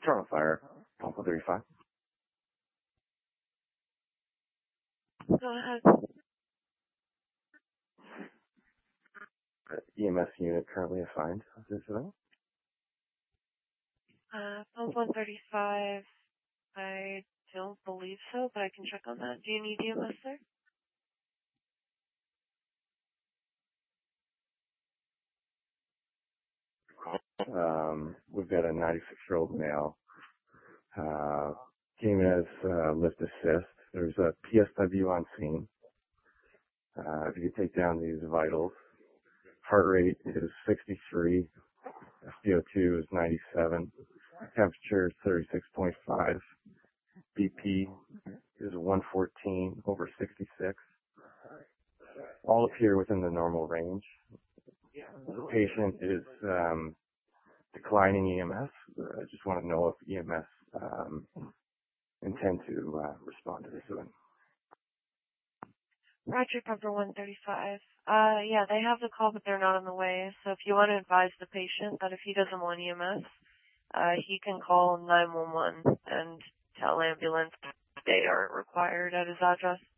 Toronto Fire, Pump 35. Go ahead. EMS unit currently assigned to this event. Pump 135, I don't believe so, but I can check on that. Do you need EMS there? We've got a 96-year-old male. Came as lift assist. There's a PSW on scene. If you could take down these vitals, heart rate is 63, SpO2 is 97, temperature is 36.5, BP is 114/66. All appear within the normal range. The patient is declining EMS. I just want to know if EMS intend to respond to this event. Roger, Pumper 135. Yeah, they have the call, but they're not on the way. So if you want to advise the patient that if he doesn't want EMS, he can call 911 and tell ambulance they aren't required at his address.